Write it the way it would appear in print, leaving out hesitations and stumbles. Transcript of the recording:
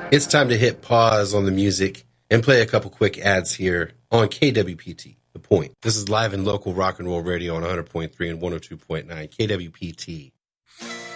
It's time to hit pause on the music and play a couple quick ads here on KWPT, The Point. This is live and local rock and roll radio on 100.3 and 102.9 KWPT.